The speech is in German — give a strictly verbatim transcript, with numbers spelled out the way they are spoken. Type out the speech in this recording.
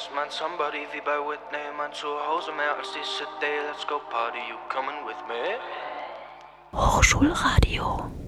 ist mein Somebody wie bei Whitney. Mein Zuhause mehr als die City. Let's go party, you coming with me? Hochschulradio.